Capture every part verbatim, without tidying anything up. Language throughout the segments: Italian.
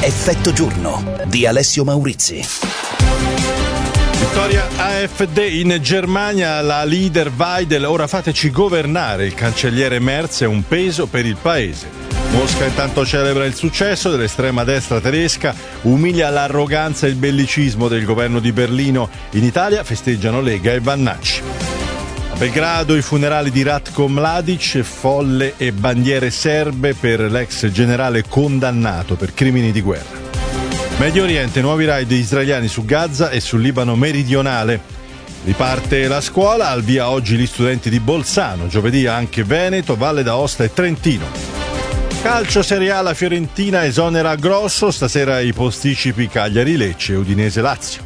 Effetto giorno di Alessio Maurizi. Vittoria A F D in Germania, la leader Weidel: ora fateci governare, il cancelliere Merz è un peso per il paese. Mosca intanto celebra il successo dell'estrema destra tedesca, umilia l'arroganza e il bellicismo del governo di Berlino. In Italia festeggiano Lega e Vannacci. A Belgrado i funerali di Ratko Mladic, folle e bandiere serbe per l'ex generale condannato per crimini di guerra. Medio Oriente, nuovi raid israeliani su Gaza e sul Libano meridionale. Riparte la scuola, al via oggi gli studenti di Bolzano, giovedì anche Veneto, Valle d'Aosta e Trentino. Calcio Serie A, la Fiorentina esonera Grosso, stasera i posticipi Cagliari Lecce e Udinese Lazio.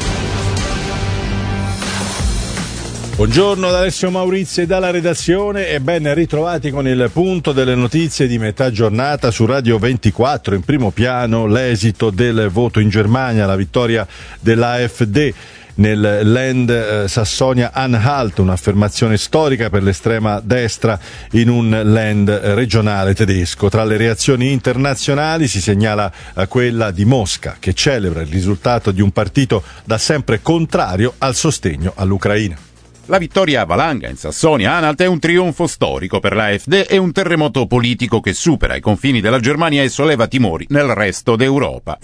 Buongiorno da Alessio Maurizi e dalla redazione e ben ritrovati con il punto delle notizie di metà giornata su Radio ventiquattro. In primo piano l'esito del voto in Germania, la vittoria dell'A F D nel Land eh, Sassonia-Anhalt, un'affermazione storica per l'estrema destra in un Land regionale tedesco. Tra le reazioni internazionali si segnala eh, quella di Mosca, che celebra il risultato di un partito da sempre contrario al sostegno all'Ucraina. La vittoria a Valanga in Sassonia-Anhalt è un trionfo storico per l'A F D e un terremoto politico che supera i confini della Germania e solleva timori nel resto d'Europa.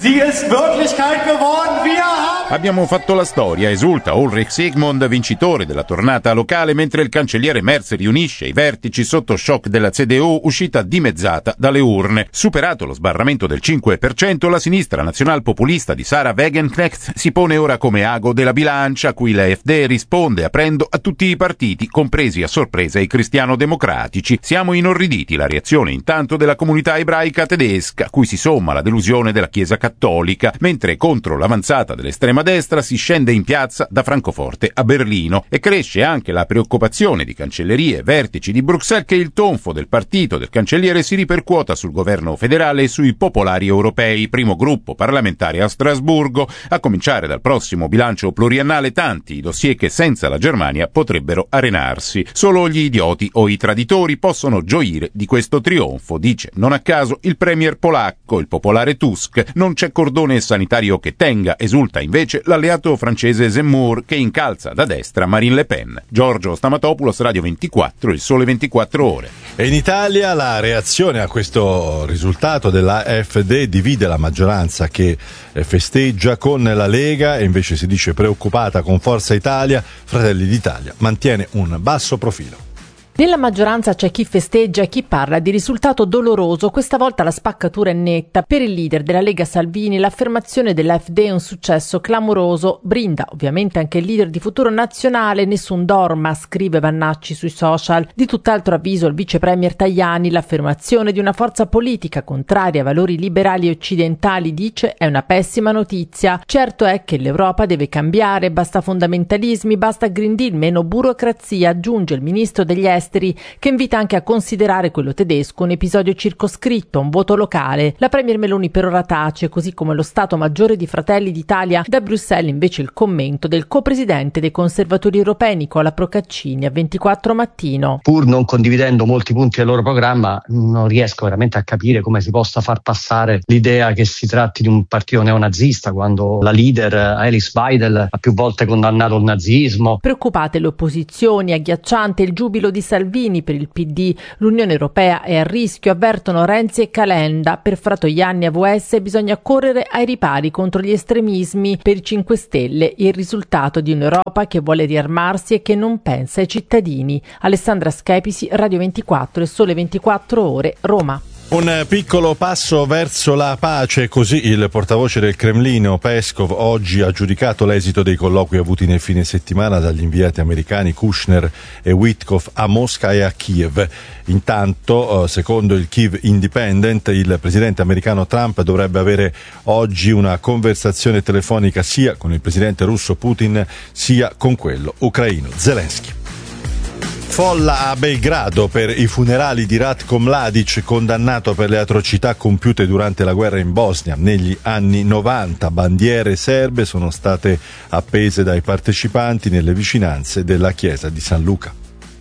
Abbiamo fatto la storia, esulta Ulrich Sigmund, vincitore della tornata locale, mentre il cancelliere Merz riunisce i vertici sotto shock della C D U uscita dimezzata dalle urne. Superato lo sbarramento del cinque per cento, la sinistra nazionalpopulista di Sarah Wagenknecht si pone ora come ago della bilancia, a cui l'A F D risponde aprendo a tutti i partiti, compresi a sorpresa i cristiano-democratici. Siamo inorriditi, la reazione intanto della comunità ebraica tedesca, a cui si somma la delusione della Chiesa cattolica, mentre contro l'avanzata dell'estrema destra si scende in piazza da Francoforte a Berlino e cresce anche la preoccupazione di cancellerie e vertici di Bruxelles che il tonfo del partito del cancelliere si ripercuota sul governo federale e sui popolari europei, primo gruppo parlamentare a Strasburgo, a cominciare dal prossimo bilancio pluriannale. Tanti i dossier che senza la Germania potrebbero arenarsi. Solo gli idioti o i traditori possono gioire di questo trionfo, dice non a caso il premier polacco, il popolare Tusk. Non c'è cordone sanitario che tenga, esulta invece l'alleato francese Zemmour, che incalza da destra Marine Le Pen. Giorgio Stamatopoulos, Radio ventiquattro, il Sole ventiquattro Ore. E in Italia la reazione a questo risultato della A F D divide la maggioranza, che festeggia con la Lega e invece si dice preoccupata con Forza Italia. Fratelli d'Italia mantiene un basso profilo. Nella maggioranza c'è chi festeggia e chi parla di risultato doloroso. Questa volta la spaccatura è netta. Per il leader della Lega Salvini l'affermazione dell'A F D è un successo clamoroso. Brinda ovviamente anche il leader di Futuro Nazionale. Nessun dorma, scrive Vannacci sui social. Di tutt'altro avviso il vice premier Tajani: l'affermazione di una forza politica contraria ai valori liberali e occidentali, dice, è una pessima notizia. Certo è che l'Europa deve cambiare, basta fondamentalismi, basta Green Deal, meno burocrazia, aggiunge il ministro degli esteri, che invita anche a considerare quello tedesco un episodio circoscritto, un voto locale. La premier Meloni per ora tace, così come lo Stato Maggiore di Fratelli d'Italia. Da Bruxelles invece il commento del co-presidente dei conservatori europei Nicola Procaccini a ventiquattro Mattino. Pur non condividendo molti punti del loro programma, non riesco veramente a capire come si possa far passare l'idea che si tratti di un partito neonazista, quando la leader Alice Weidel ha più volte condannato il nazismo. Preoccupate le opposizioni, agghiacciante il giubilo di Salvini per il P D. L'Unione Europea è a rischio, avvertono Renzi e Calenda. Per Fratoianni e A V S bisogna correre ai ripari contro gli estremismi. Per i cinque Stelle il risultato di un'Europa che vuole riarmarsi e che non pensa ai cittadini. Alessandra Schepisi, Radio ventiquattro e Sole ventiquattro Ore, Roma. Un piccolo passo verso la pace, così il portavoce del Cremlino Peskov oggi ha giudicato l'esito dei colloqui avuti nel fine settimana dagli inviati americani Kushner e Witkoff a Mosca e a Kiev. Intanto, secondo il Kiev Independent, il presidente americano Trump dovrebbe avere oggi una conversazione telefonica sia con il presidente russo Putin sia con quello ucraino Zelensky. Folla a Belgrado per i funerali di Ratko Mladic, condannato per le atrocità compiute durante la guerra in Bosnia negli anni novanta. Bandiere serbe sono state appese dai partecipanti nelle vicinanze della chiesa di San Luca.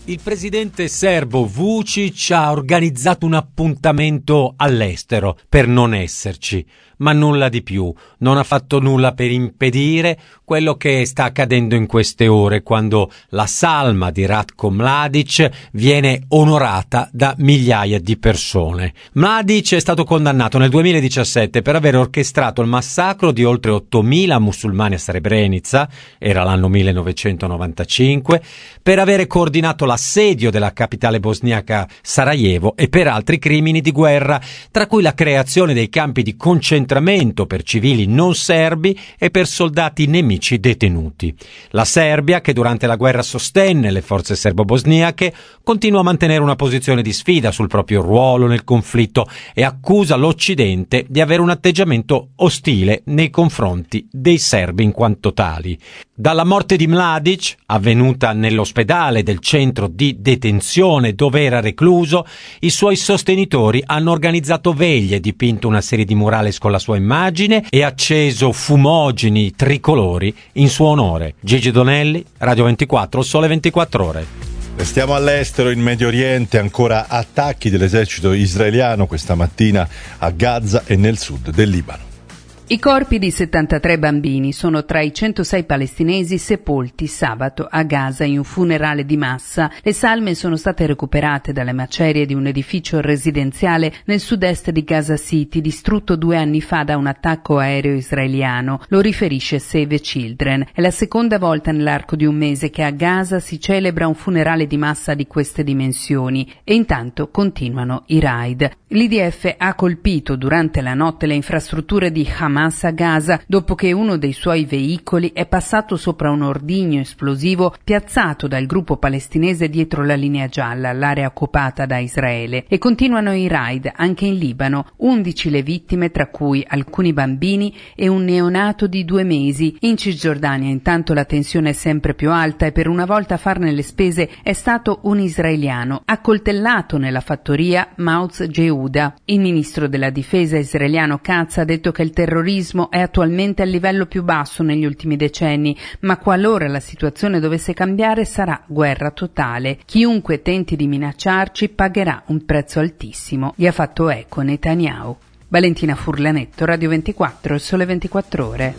Il presidente serbo Vučić ha organizzato un appuntamento all'estero per non esserci, ma nulla di più. Non ha fatto nulla per impedire quello che sta accadendo in queste ore, quando la salma di Ratko Mladić viene onorata da migliaia di persone. Mladić è stato condannato nel duemiladiciassette per aver orchestrato il massacro di oltre ottomila musulmani a Srebrenica, era l'anno millenovecentonovantacinque, per avere coordinato l'assedio della capitale bosniaca Sarajevo e per altri crimini di guerra, tra cui la creazione dei campi di concentramento per civili non serbi e per soldati nemici detenuti. La Serbia, che durante la guerra sostenne le forze serbo-bosniache, continua a mantenere una posizione di sfida sul proprio ruolo nel conflitto e accusa l'Occidente di avere un atteggiamento ostile nei confronti dei serbi in quanto tali. Dalla morte di Mladić, avvenuta nell'ospedale del centro di detenzione dove era recluso, i suoi sostenitori hanno organizzato veglie, dipinto una serie di murales con la sua immagine e acceso fumogeni tricolori in suo onore. Gigi Donelli, Radio ventiquattro, Sole ventiquattro Ore. Restiamo all'estero, in Medio Oriente, ancora attacchi dell'esercito israeliano questa mattina a Gaza e nel sud del Libano. I corpi di settantatré bambini sono tra i centosei palestinesi sepolti sabato a Gaza in un funerale di massa. Le salme sono state recuperate dalle macerie di un edificio residenziale nel sud-est di Gaza City, distrutto due anni fa da un attacco aereo israeliano. Lo riferisce Save Children. È la seconda volta nell'arco di un mese che a Gaza si celebra un funerale di massa di queste dimensioni e intanto continuano i raid. L'I D F ha colpito durante la notte le infrastrutture di Hamas a Gaza dopo che uno dei suoi veicoli è passato sopra un ordigno esplosivo piazzato dal gruppo palestinese dietro la linea gialla, l'area occupata da Israele, e continuano i raid anche in Libano. undici le vittime, tra cui alcuni bambini e un neonato di due mesi. In Cisgiordania intanto la tensione è sempre più alta e per una volta a farne le spese è stato un israeliano accoltellato nella fattoria Maoz Yehuda. Il ministro della difesa israeliano Katz ha detto che il terrorismo è attualmente al livello più basso negli ultimi decenni, ma qualora la situazione dovesse cambiare sarà guerra totale. Chiunque tenti di minacciarci pagherà un prezzo altissimo, gli ha fatto eco Netanyahu. Valentina Furlanetto, Radio ventiquattro, Il Sole ventiquattro Ore.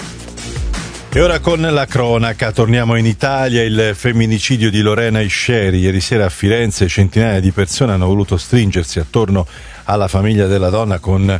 E ora con la cronaca torniamo in Italia. Il femminicidio di Lorena Isceri. Ieri sera a Firenze centinaia di persone hanno voluto stringersi attorno alla famiglia della donna con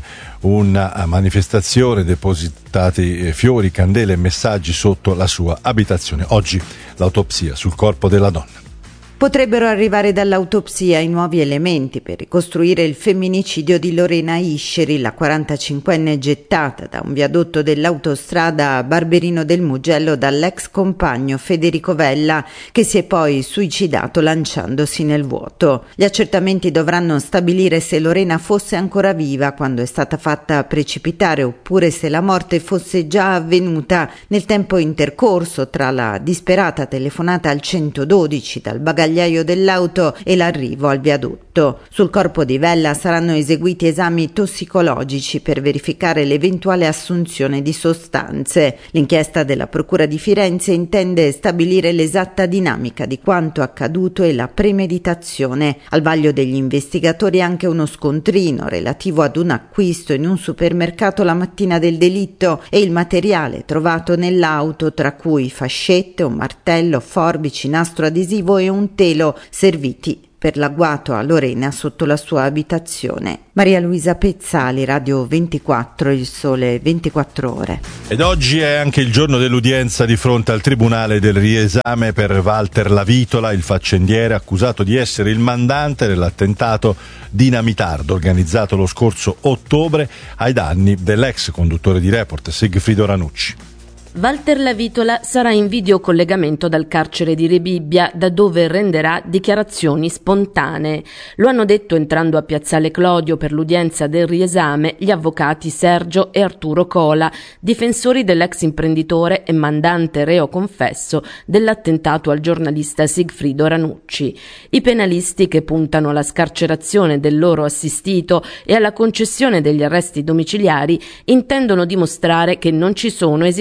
una manifestazione, depositati fiori, candele e messaggi sotto la sua abitazione. Oggi l'autopsia sul corpo della donna. Potrebbero arrivare dall'autopsia i nuovi elementi per ricostruire il femminicidio di Lorena Isceri, la quarantacinquenne gettata da un viadotto dell'autostrada Barberino del Mugello dall'ex compagno Federico Vella, che si è poi suicidato lanciandosi nel vuoto. Gli accertamenti dovranno stabilire se Lorena fosse ancora viva quando è stata fatta precipitare oppure se la morte fosse già avvenuta nel tempo intercorso tra la disperata telefonata al centododici dal bagagliaio dell'auto e l'arrivo al viadotto. Sul corpo di Vella saranno eseguiti esami tossicologici per verificare l'eventuale assunzione di sostanze. L'inchiesta della Procura di Firenze intende stabilire l'esatta dinamica di quanto accaduto e la premeditazione. Al vaglio degli investigatori anche uno scontrino relativo ad un acquisto in un supermercato la mattina del delitto e il materiale trovato nell'auto, tra cui fascette, un martello, forbici, nastro adesivo e un telo serviti per l'agguato a Lorena sotto la sua abitazione. Maria Luisa Pezzali, Radio ventiquattro, Il Sole ventiquattro Ore. Ed oggi è anche il giorno dell'udienza di fronte al Tribunale del riesame per Walter Lavitola, il faccendiere accusato di essere il mandante dell'attentato dinamitardo organizzato lo scorso ottobre ai danni dell'ex conduttore di Report Sigfrido Ranucci. Walter Lavitola sarà in videocollegamento dal carcere di Rebibbia, da dove renderà dichiarazioni spontanee. Lo hanno detto entrando a Piazzale Clodio per l'udienza del riesame gli avvocati Sergio e Arturo Cola, difensori dell'ex imprenditore e mandante reo confesso dell'attentato al giornalista Sigfrido Ranucci. I penalisti, che puntano alla scarcerazione del loro assistito e alla concessione degli arresti domiciliari, intendono dimostrare che non ci sono esigenze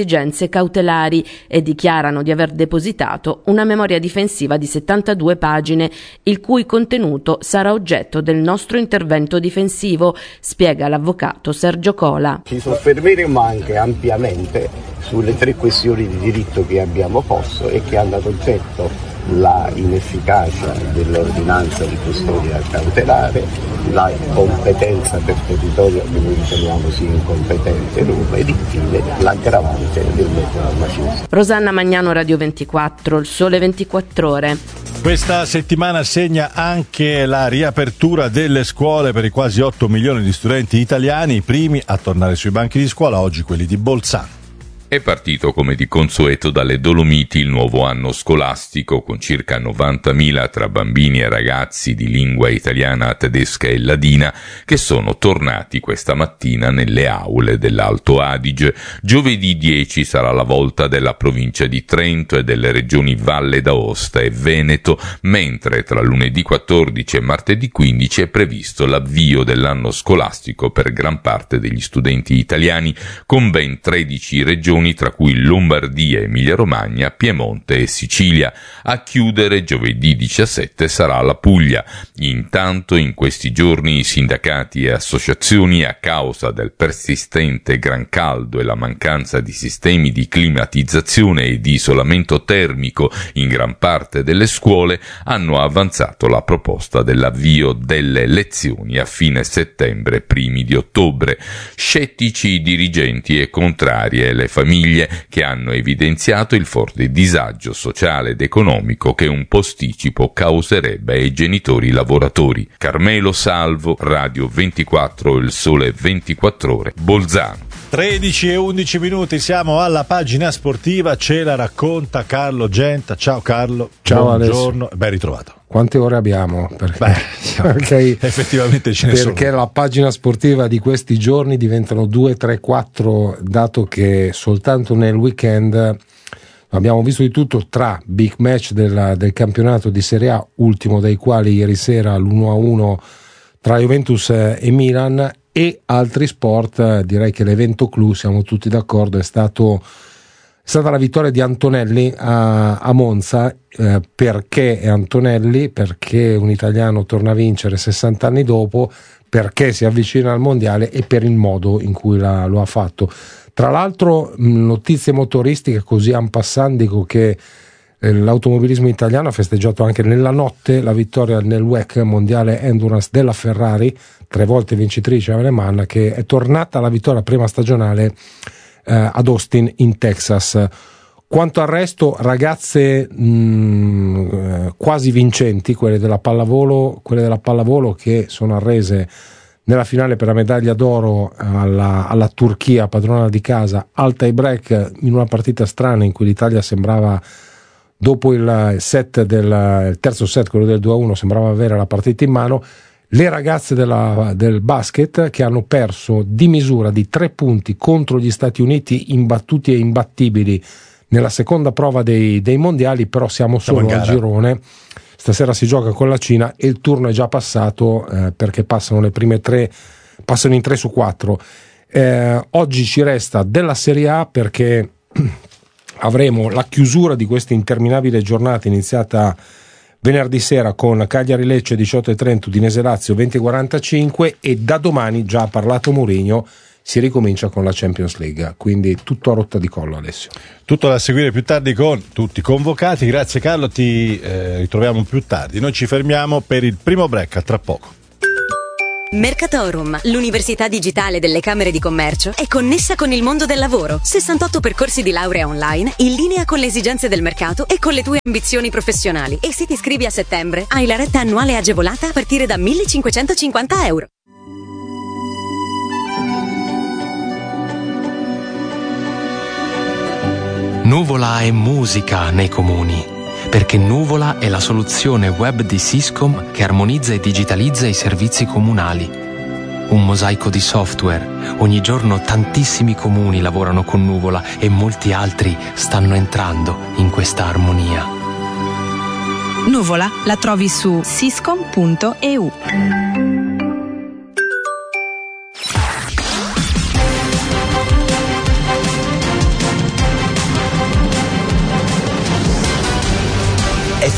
ordinanze cautelari e dichiarano di aver depositato una memoria difensiva di settantadue pagine, il cui contenuto sarà oggetto del nostro intervento difensivo, spiega l'avvocato Sergio Cola. Ci soffermeremo anche ampiamente sulle tre questioni di diritto che abbiamo posto e che hanno ad oggetto la inefficacia dell'ordinanza di custodia cautelare, la competenza per territorio che noi riteniamo sia incompetente Roma ed infine l'aggravante del metodo mafioso. Rosanna Magnano, Radio ventiquattro, Il Sole ventiquattro Ore. Questa settimana segna anche la riapertura delle scuole per i quasi otto milioni di studenti italiani, i primi a tornare sui banchi di scuola, oggi quelli di Bolzano. È partito come di consueto dalle Dolomiti il nuovo anno scolastico, con circa novantamila tra bambini e ragazzi di lingua italiana, tedesca e ladina che sono tornati questa mattina nelle aule dell'Alto Adige. Giovedì dieci sarà la volta della provincia di Trento e delle regioni Valle d'Aosta e Veneto, mentre tra lunedì quattordici e martedì quindici è previsto l'avvio dell'anno scolastico per gran parte degli studenti italiani, con ben tredici regioni, tra cui Lombardia, Emilia-Romagna, Piemonte e Sicilia. A chiudere giovedì diciassette sarà la Puglia. Intanto in questi giorni i sindacati e associazioni, a causa del persistente gran caldo e la mancanza di sistemi di climatizzazione e di isolamento termico in gran parte delle scuole, hanno avanzato la proposta dell'avvio delle lezioni a fine settembre, primi di ottobre. Scettici i dirigenti e contrarie le famiglie, che hanno evidenziato il forte disagio sociale ed economico che un posticipo causerebbe ai genitori lavoratori. Carmelo Salvo, Radio ventiquattro, Il Sole ventiquattro Ore, Bolzano. tredici e undici minuti, siamo alla pagina sportiva, ce la racconta Carlo Genta. Ciao Carlo, ciao, buongiorno, ben ritrovato. Quante ore abbiamo? Perché, Beh, perché effettivamente ce ne sono. Perché la pagina sportiva di questi giorni diventano due, tre, quattro, dato che soltanto nel weekend abbiamo visto di tutto, tra big match della, del campionato di Serie A, ultimo dei quali ieri sera l'uno a uno tra Juventus e Milan, e altri sport. Direi che l'evento clou, siamo tutti d'accordo, è stato è stata la vittoria di Antonelli a, a Monza. Eh, perché è Antonelli? Perché un italiano torna a vincere sessanta anni dopo, perché si avvicina al mondiale e per il modo in cui la, lo ha fatto. Tra l'altro, notizie motoristiche così en passant, dico che eh, l'automobilismo italiano ha festeggiato anche nella notte la vittoria nel W E C mondiale Endurance della Ferrari, tre volte vincitrice a Le Mans, che è tornata alla vittoria prima stagionale eh, ad Austin in Texas. Quanto al resto, ragazze mh, eh, quasi vincenti, quelle della pallavolo, quelle della pallavolo che sono arrese nella finale per la medaglia d'oro alla, alla Turchia, padrona di casa, al tie break, in una partita strana in cui l'Italia sembrava, dopo il set del il terzo set, quello del due a uno, sembrava avere la partita in mano. Le ragazze della, del basket, che hanno perso di misura di tre punti contro gli Stati Uniti, imbattuti e imbattibili nella seconda prova dei, dei mondiali, però siamo solo al girone. Stasera si gioca con la Cina e il turno è già passato, eh, perché passano le prime tre, passano in tre su quattro. Eh, oggi ci resta della Serie A, perché avremo la chiusura di questa interminabile giornata iniziata venerdì sera con Cagliari-Lecce diciotto e trenta, Udinese-Lazio venti e quarantacinque, e da domani, già ha parlato Mourinho, si ricomincia con la Champions League, quindi tutto a rotta di collo, Alessio. Tutto da seguire più tardi con tutti i convocati. Grazie Carlo, ti eh, ritroviamo più tardi. Noi ci fermiamo per il primo break, a tra poco. Mercatorum, l'università digitale delle Camere di Commercio, è connessa con il mondo del lavoro. sessantotto percorsi di laurea online in linea con le esigenze del mercato e con le tue ambizioni professionali. E se ti iscrivi a settembre, hai la retta annuale agevolata a partire da millecinquecentocinquanta euro. Nuvola è musica nei comuni, perché Nuvola è la soluzione web di Syscom che armonizza e digitalizza i servizi comunali. Un mosaico di software. Ogni giorno tantissimi comuni lavorano con Nuvola e molti altri stanno entrando in questa armonia. Nuvola la trovi su syscom punto e u.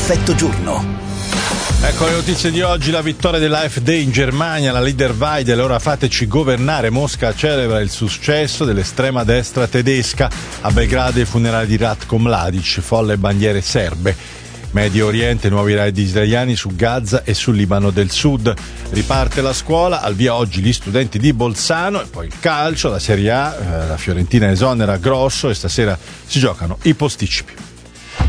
Effetto giorno. Ecco le notizie di oggi: la vittoria dell'A F D in Germania, la leader Weidel, ora fateci governare. Mosca celebra il successo dell'estrema destra tedesca. A Belgrado i funerali di Ratko Mladic, folle bandiere serbe. Medio Oriente, nuovi raid israeliani su Gaza e sul Libano del Sud. Riparte la scuola, al via oggi gli studenti di Bolzano. E poi il calcio, la Serie A, eh, la Fiorentina esonera Grosso e stasera si giocano i posticipi.